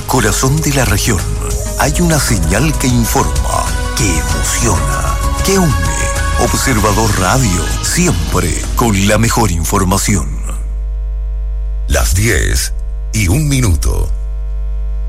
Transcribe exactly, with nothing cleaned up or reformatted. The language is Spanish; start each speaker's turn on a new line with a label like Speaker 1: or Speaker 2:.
Speaker 1: corazón de la región hay una señal que informa, que emociona, que une. Observador Radio, siempre con la mejor información. Las diez y un minuto.